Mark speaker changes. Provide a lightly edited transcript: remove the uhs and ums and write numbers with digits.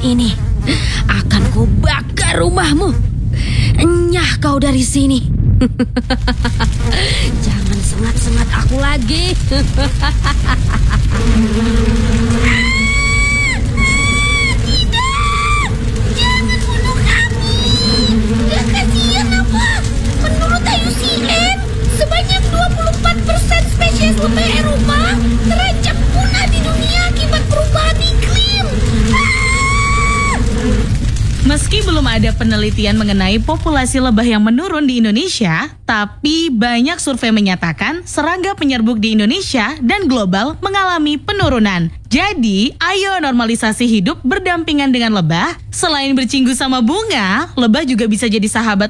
Speaker 1: ini akan kubakar rumahmu. Enyah kau dari sini. Jangan sengat-sengat aku lagi.
Speaker 2: Menurut IUCN, sebanyak 24% spesies lebah Eropa terancam punah di dunia akibat perubahan iklim.
Speaker 3: Meski belum ada penelitian mengenai populasi lebah yang menurun di Indonesia, tapi banyak survei menyatakan serangga penyerbuk di Indonesia dan global mengalami penurunan. Jadi, ayo normalisasi hidup berdampingan dengan lebah. Selain bercinggu sama bunga, lebah juga bisa jadi sahabat